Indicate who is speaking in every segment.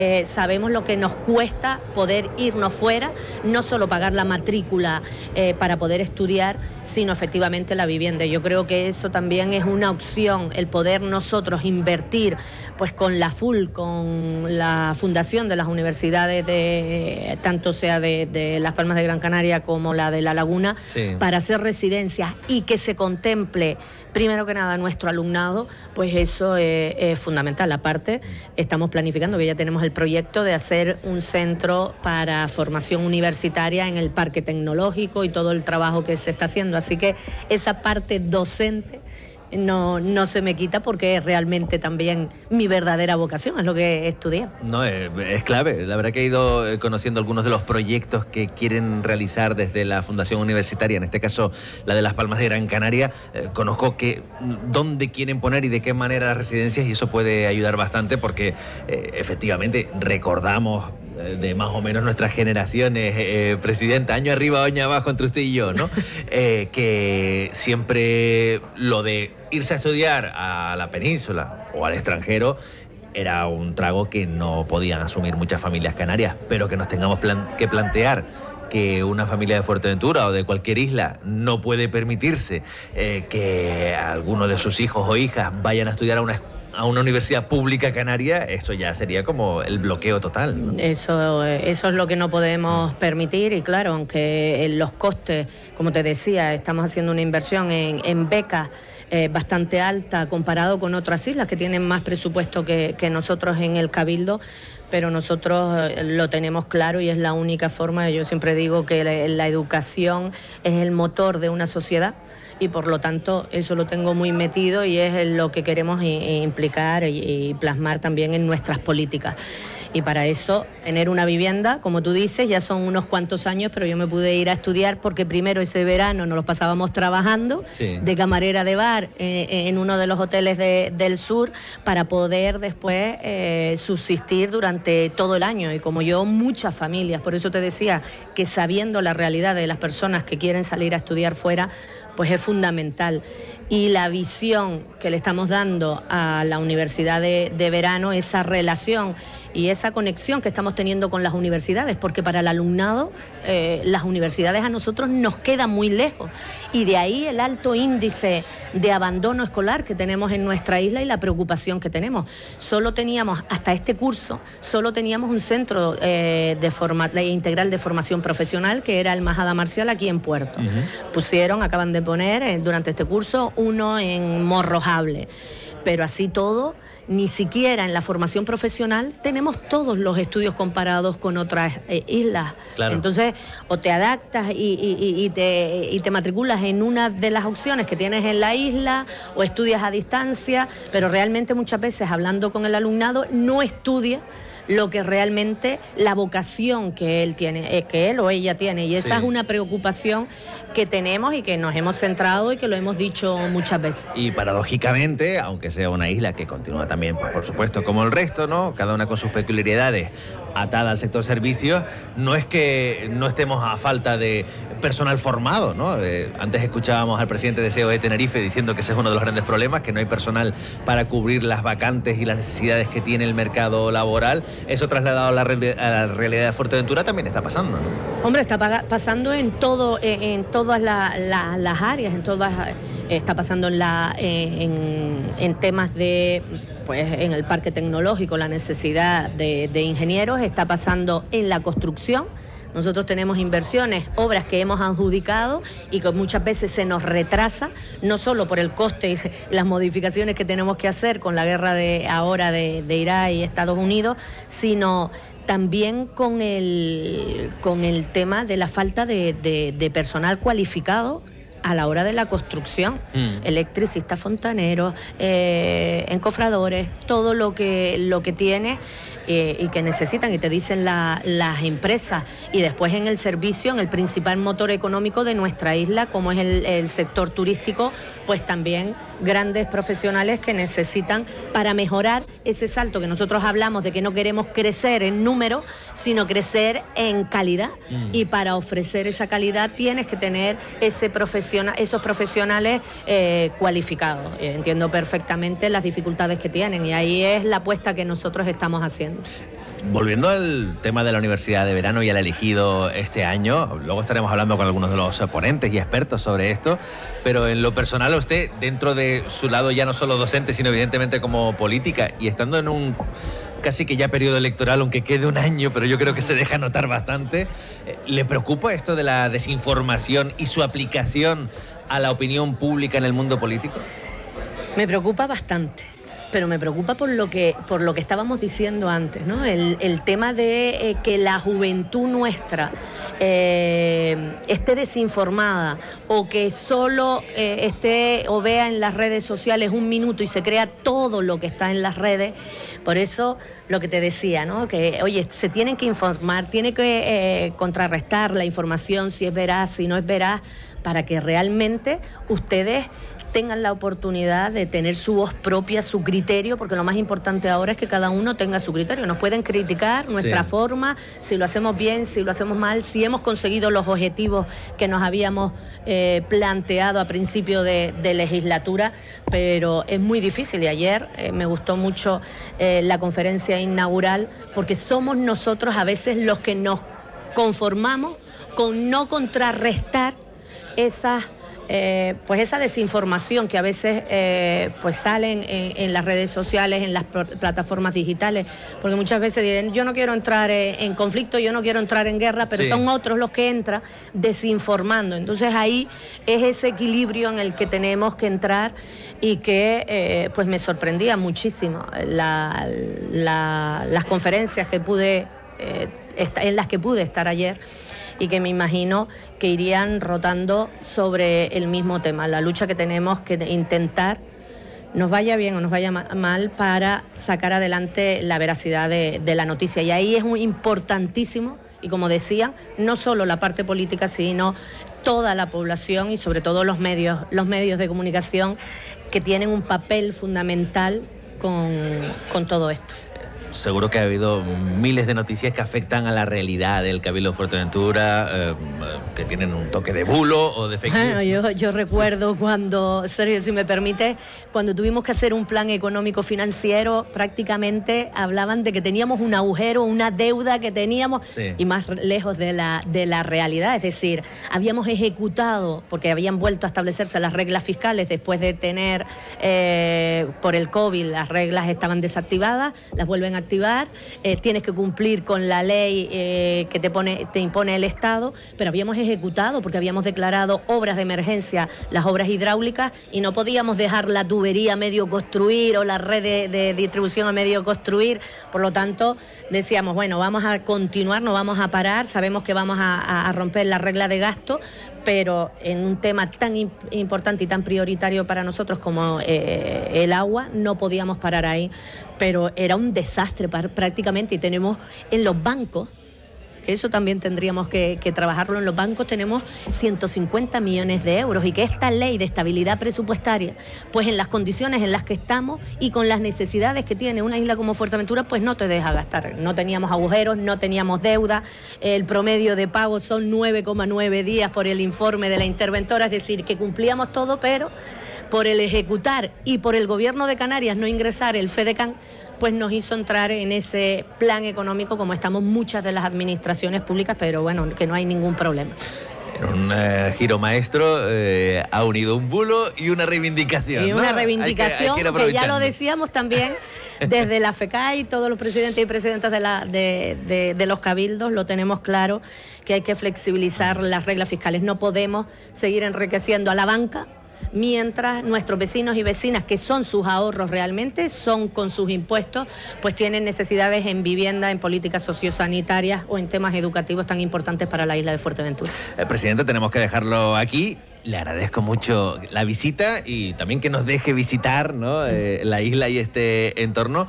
Speaker 1: Sabemos lo que nos cuesta poder irnos fuera, no solo pagar la matrícula para poder estudiar, sino efectivamente la vivienda. Yo creo que eso también es una opción, el poder nosotros invertir pues con la FUL, con la fundación de las universidades, tanto sea de Las Palmas de Gran Canaria como la de La Laguna, sí, para hacer residencias y que se contemple primero que nada nuestro alumnado, pues eso es fundamental. Aparte, estamos planificando, que ya tenemos el proyecto de hacer un centro para formación universitaria en el Parque Tecnológico y todo el trabajo que se está haciendo. Así que esa parte docente no se me quita, porque es realmente también mi verdadera vocación, es lo que estudié.
Speaker 2: No, es clave. La verdad que he ido conociendo algunos de los proyectos que quieren realizar desde la Fundación Universitaria, en este caso la de Las Palmas de Gran Canaria. Conozco dónde quieren poner y de qué manera las residencias, y eso puede ayudar bastante, porque efectivamente recordamos de más o menos nuestras generaciones, Presidenta, año arriba, año abajo entre usted y yo, ¿no? Que siempre lo de irse a estudiar a la península o al extranjero era un trago que no podían asumir muchas familias canarias, pero que nos tengamos que plantear que una familia de Fuerteventura o de cualquier isla no puede permitirse que alguno de sus hijos o hijas vayan a estudiar a una universidad pública canaria, eso ya sería como el bloqueo total, ¿no?
Speaker 1: Eso es lo que no podemos permitir, y claro, aunque los costes, como te decía, estamos haciendo una inversión en becas bastante alta comparado con otras islas que tienen más presupuesto que nosotros en el Cabildo, pero nosotros lo tenemos claro y es la única forma. Yo siempre digo que la educación es el motor de una sociedad, y por lo tanto eso lo tengo muy metido y es lo que queremos implicar y plasmar también en nuestras políticas. Y para eso, tener una vivienda, como tú dices, ya son unos cuantos años, pero yo me pude ir a estudiar porque primero ese verano nos lo pasábamos trabajando, sí, de camarera de bar en uno de los hoteles del sur, para poder después subsistir durante todo el año. Y como yo, muchas familias, por eso te decía que sabiendo la realidad de las personas que quieren salir a estudiar fuera, pues es fundamental. Y la visión que le estamos dando a la universidad de verano, esa relación y esa conexión que estamos teniendo con las universidades, porque para el alumnado las universidades a nosotros nos quedan muy lejos, y de ahí el alto índice de abandono escolar que tenemos en nuestra isla y la preocupación que tenemos. Solo teníamos, hasta este curso, un centro integral de formación profesional, que era el Majada Marcial aquí en Puerto. Acaban de poner durante este curso uno en Morrojable, pero así todo, ni siquiera en la formación profesional tenemos todos los estudios comparados con otras islas. Claro. Entonces, o te adaptas y te matriculas en una de las opciones que tienes en la isla, o estudias a distancia, pero realmente muchas veces, hablando con el alumnado, no estudia lo que realmente la vocación que él tiene, que él o ella tiene, y esa, sí, es una preocupación que tenemos y que nos hemos centrado y que lo hemos dicho muchas veces.
Speaker 2: Y paradójicamente, aunque sea una isla que continúa también, pues, por supuesto, como el resto, ¿no?, cada una con sus peculiaridades, atada al sector servicios, no es que no estemos a falta de personal formado, ¿no? Antes escuchábamos al presidente de COE Tenerife diciendo que ese es uno de los grandes problemas, que no hay personal para cubrir las vacantes y las necesidades que tiene el mercado laboral. Eso trasladado a la realidad de Fuerteventura también está pasando, ¿no?
Speaker 1: Hombre, está pasando en todas las áreas, está pasando en temas de, pues, en el Parque Tecnológico, la necesidad de ingenieros, está pasando en la construcción. Nosotros tenemos inversiones, obras que hemos adjudicado y que muchas veces se nos retrasa, no solo por el coste y las modificaciones que tenemos que hacer con la guerra de Irak y Estados Unidos, sino también con el tema de la falta de personal cualificado a la hora de la construcción, electricistas, fontaneros, encofradores, todo lo que tiene y que necesitan, y te dicen las empresas. Y después en el servicio, en el principal motor económico de nuestra isla, como es el sector turístico, pues también grandes profesionales que necesitan para mejorar ese salto que nosotros hablamos de que no queremos crecer en número, sino crecer en calidad. Y para ofrecer esa calidad tienes que tener esos profesionales cualificados. Entiendo perfectamente las dificultades que tienen, y ahí es la apuesta que nosotros estamos haciendo.
Speaker 2: Volviendo al tema de la Universidad de Verano y al elegido este año, luego estaremos hablando con algunos de los ponentes y expertos sobre esto, pero en lo personal, usted, dentro de su lado ya no solo docente, sino evidentemente como política, y estando en un casi que ya periodo electoral, aunque quede un año, pero yo creo que se deja notar bastante, ¿le preocupa esto de la desinformación y su aplicación a la opinión pública en el mundo político?
Speaker 1: Me preocupa bastante, pero me preocupa por lo que estábamos diciendo antes, ¿no? El tema de que la juventud nuestra esté desinformada, o que solo esté o vea en las redes sociales un minuto y se crea todo lo que está en las redes. Por eso lo que te decía, ¿no? Que, oye, se tienen que informar, tiene que contrarrestar la información, si es veraz, si no es veraz, para que realmente ustedes tengan la oportunidad de tener su voz propia, su criterio, porque lo más importante ahora es que cada uno tenga su criterio. Nos pueden criticar nuestra forma, si lo hacemos bien, si lo hacemos mal, si hemos conseguido los objetivos que nos habíamos planteado a principio de legislatura, pero es muy difícil. Y ayer me gustó mucho la conferencia inaugural, porque somos nosotros a veces los que nos conformamos con no contrarrestar esa desinformación que a veces pues salen en las redes sociales, en las plataformas digitales, porque muchas veces dicen, yo no quiero entrar en conflicto, yo no quiero entrar en guerra, pero son otros los que entran desinformando. Entonces ahí es ese equilibrio en el que tenemos que entrar, y que pues me sorprendía muchísimo las conferencias que en las que pude estar ayer, y que me imagino que irían rotando sobre el mismo tema, la lucha que tenemos que intentar, nos vaya bien o nos vaya mal, para sacar adelante la veracidad de la noticia. Y ahí es muy importantísimo, y como decía, no solo la parte política, sino toda la población y sobre todo los medios de comunicación, que tienen un papel fundamental con todo esto.
Speaker 2: Seguro que ha habido miles de noticias que afectan a la realidad del Cabildo de Fuerteventura, que tienen un toque de bulo o de fake news.
Speaker 1: Bueno, yo recuerdo cuando, Sergio, si me permite, cuando tuvimos que hacer un plan económico financiero, prácticamente hablaban de que teníamos un agujero, una deuda que teníamos, y más lejos de la realidad. Es decir, habíamos ejecutado, porque habían vuelto a establecerse las reglas fiscales después de tener, por el COVID, las reglas estaban desactivadas, las vuelven a activar, tienes que cumplir con la ley que te impone el Estado, pero habíamos ejecutado, porque habíamos declarado obras de emergencia, las obras hidráulicas, y no podíamos dejar la tubería a medio construir o la red de distribución a medio construir. Por lo tanto, decíamos, bueno, vamos a continuar, no vamos a parar, sabemos que vamos a romper la regla de gasto, pero en un tema tan importante y tan prioritario para nosotros como el agua, no podíamos parar ahí. Pero era un desastre prácticamente, y tenemos en los bancos, que eso también tendríamos que trabajarlo, en los bancos tenemos 150 millones de euros, y que esta ley de estabilidad presupuestaria, pues en las condiciones en las que estamos y con las necesidades que tiene una isla como Fuerteventura, pues no te deja gastar. No teníamos agujeros, no teníamos deuda, el promedio de pago son 9,9 días por el informe de la interventora, es decir, que cumplíamos todo, pero por el ejecutar y por el gobierno de Canarias no ingresar el FEDECAN, pues nos hizo entrar en ese plan económico, como estamos muchas de las administraciones públicas, pero bueno, que no hay ningún problema.
Speaker 2: Un giro maestro ha unido un bulo y una reivindicación.
Speaker 1: Y una reivindicación que ya lo decíamos también desde la FECAI, y todos los presidentes y presidentas de los cabildos lo tenemos claro, que hay que flexibilizar las reglas fiscales. No podemos seguir enriqueciendo a la banca, mientras nuestros vecinos y vecinas, que son sus ahorros realmente, son con sus impuestos, pues tienen necesidades en vivienda, en políticas sociosanitarias o en temas educativos tan importantes para la isla de Fuerteventura.
Speaker 2: Presidente, tenemos que dejarlo aquí. Le agradezco mucho la visita, y también que nos deje visitar, ¿no? La isla y este entorno.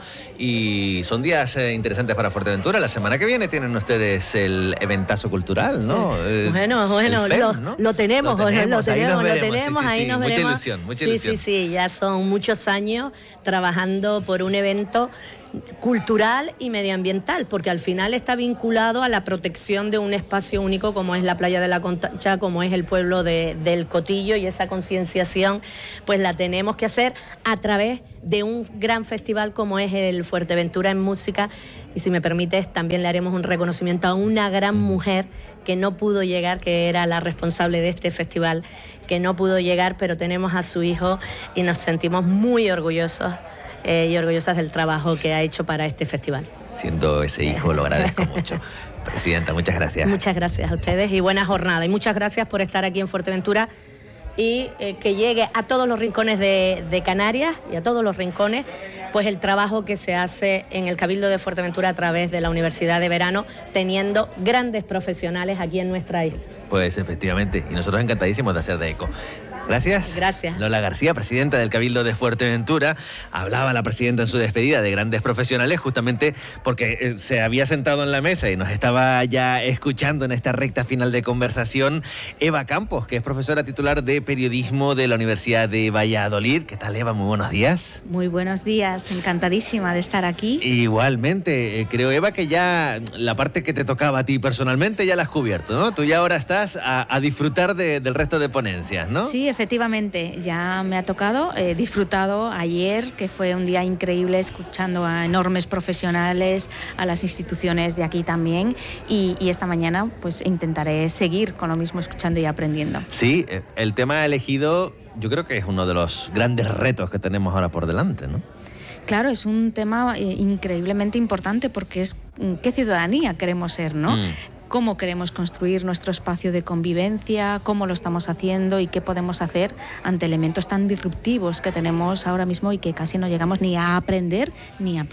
Speaker 2: Y son días interesantes para Fuerteventura. La semana que viene tienen ustedes el eventazo cultural, ¿no?
Speaker 1: Bueno, FEM, ¿no? lo tenemos, ahí nos veremos.
Speaker 2: Mucha ilusión.
Speaker 1: Sí, ya son muchos años trabajando por un evento cultural y medioambiental, porque al final está vinculado a la protección de un espacio único como es la playa de la Concha, como es el pueblo del Cotillo, y esa concienciación pues la tenemos que hacer a través de un gran festival como es el Fuerteventura en Música. Y si me permites, también le haremos un reconocimiento a una gran mujer que no pudo llegar, que era la responsable de este festival, que no pudo llegar, pero tenemos a su hijo y nos sentimos muy orgullosos y orgullosas del trabajo que ha hecho para este festival.
Speaker 2: Siendo ese hijo, lo agradezco mucho. Presidenta, muchas gracias.
Speaker 1: Muchas gracias a ustedes y buena jornada. Y muchas gracias por estar aquí en Fuerteventura y que llegue a todos los rincones de Canarias y a todos los rincones pues el trabajo que se hace en el Cabildo de Fuerteventura a través de la Universidad de Verano, teniendo grandes profesionales aquí en nuestra isla.
Speaker 2: Pues efectivamente, y nosotros encantadísimos de hacer de eco. Gracias.
Speaker 1: Gracias.
Speaker 2: Lola García, presidenta del Cabildo de Fuerteventura. Hablaba la presidenta en su despedida de grandes profesionales, justamente porque se había sentado en la mesa y nos estaba ya escuchando en esta recta final de conversación Eva Campos, que es profesora titular de periodismo de la Universidad de Valladolid. ¿Qué tal, Eva? Muy buenos días.
Speaker 3: Muy buenos días, encantadísima de estar aquí.
Speaker 2: Igualmente, creo, Eva, que ya la parte que te tocaba a ti personalmente ya la has cubierto, ¿no? Tú ya ahora estás a disfrutar del resto de ponencias, ¿no?
Speaker 3: Sí, efectivamente, ya me ha tocado, he disfrutado ayer, que fue un día increíble, escuchando a enormes profesionales, a las instituciones de aquí también, y esta mañana pues intentaré seguir con lo mismo, escuchando y aprendiendo.
Speaker 2: Sí, el tema elegido yo creo que es uno de los grandes retos que tenemos ahora por delante, ¿no?
Speaker 3: Claro, es un tema increíblemente importante porque es qué ciudadanía queremos ser, ¿no? Cómo queremos construir nuestro espacio de convivencia, cómo lo estamos haciendo y qué podemos hacer ante elementos tan disruptivos que tenemos ahora mismo y que casi no llegamos ni a aprender, ¿no?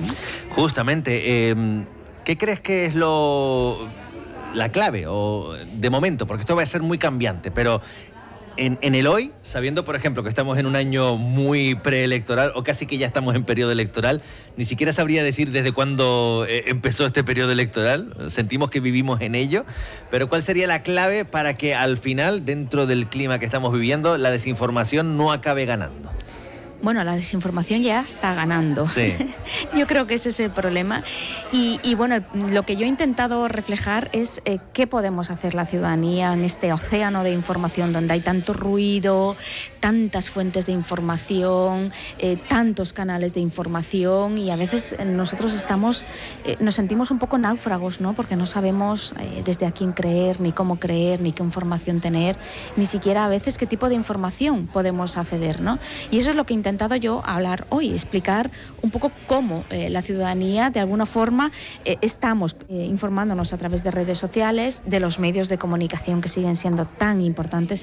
Speaker 2: Justamente, ¿qué crees que es la clave o de momento? Porque esto va a ser muy cambiante, pero en el hoy, sabiendo, por ejemplo, que estamos en un año muy preelectoral o casi que ya estamos en periodo electoral, ni siquiera sabría decir desde cuándo empezó este periodo electoral, sentimos que vivimos en ello, pero ¿cuál sería la clave para que al final, dentro del clima que estamos viviendo, la desinformación no acabe ganando?
Speaker 3: Bueno, la desinformación ya está ganando.
Speaker 2: Sí.
Speaker 3: Yo creo que ese es el problema. Y bueno, lo que yo he intentado reflejar es qué podemos hacer la ciudadanía en este océano de información donde hay tanto ruido, tantas fuentes de información, tantos canales de información, y a veces nosotros nos sentimos un poco náufragos, ¿no? Porque no sabemos desde a quién creer, ni cómo creer, ni qué información tener, ni siquiera a veces qué tipo de información podemos acceder, ¿no? Y eso es lo que he intentado yo hablar hoy, explicar un poco cómo la ciudadanía de alguna forma estamos informándonos a través de redes sociales, de los medios de comunicación que siguen siendo tan importantes,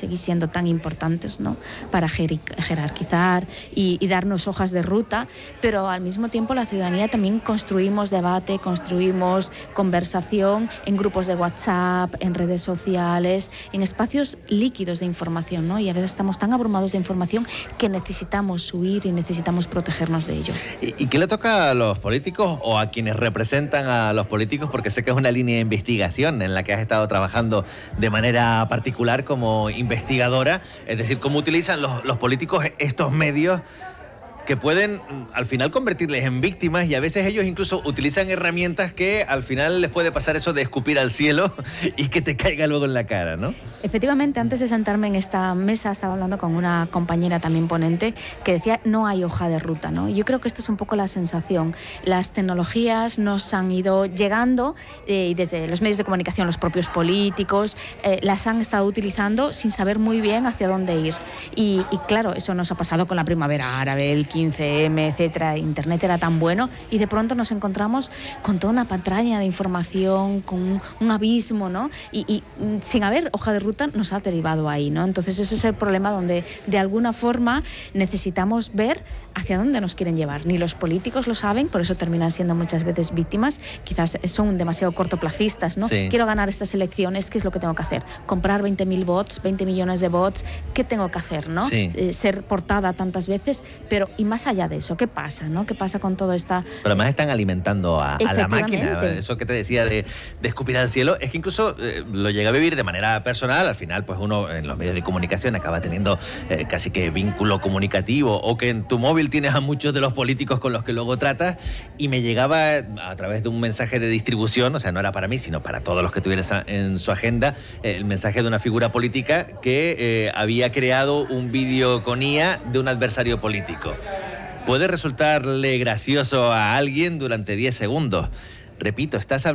Speaker 3: ¿no? Para jerarquizar y darnos hojas de ruta, pero al mismo tiempo la ciudadanía también construimos debate, construimos conversación en grupos de WhatsApp, en redes sociales, en espacios líquidos de información, ¿no? Y a veces estamos tan abrumados de información que necesitamos huir y necesitamos protegernos de ello.
Speaker 2: ¿Y qué le toca a los políticos o a quienes representan a los políticos? Porque sé que es una línea de investigación en la que has estado trabajando de manera particular como investigadora, es decir, cómo utilizan los políticos estos medios que pueden al final convertirles en víctimas, y a veces ellos incluso utilizan herramientas que al final les puede pasar eso de escupir al cielo y que te caiga luego en la cara, ¿no?
Speaker 3: Efectivamente, antes de sentarme en esta mesa estaba hablando con una compañera también ponente que decía no hay hoja de ruta, ¿no? Yo creo que esta es un poco la sensación. Las tecnologías nos han ido llegando y desde los medios de comunicación, los propios políticos las han estado utilizando sin saber muy bien hacia dónde ir. Y claro, eso nos ha pasado con la primavera árabe, el 15M, etcétera. Internet era tan bueno y de pronto nos encontramos con toda una patraña de información, con un abismo, ¿no? Y sin haber hoja de ruta nos ha derivado ahí, ¿no? Entonces ese es el problema donde de alguna forma necesitamos ver hacia dónde nos quieren llevar. Ni los políticos lo saben, por eso terminan siendo muchas veces víctimas, quizás son demasiado cortoplacistas, ¿no? Sí. Quiero ganar estas elecciones, ¿qué es lo que tengo que hacer? Comprar 20.000 bots, 20 millones de bots, ¿qué tengo que hacer, no? Sí. Ser portada tantas veces, pero más allá de eso, ¿qué pasa, ¿no? ¿Qué pasa con todo esta...?
Speaker 2: Pero además están alimentando a la máquina. Eso que te decía de escupir al cielo, es que incluso lo llega a vivir de manera personal. Al final, pues uno en los medios de comunicación acaba teniendo casi que vínculo comunicativo, o que en tu móvil tienes a muchos de los políticos con los que luego tratas, y me llegaba a través de un mensaje de distribución, o sea, no era para mí, sino para todos los que tuvieran en su agenda, el mensaje de una figura política que había creado un vídeo con IA de un adversario político. Puede resultarle gracioso a alguien durante 10 segundos. Repito, estás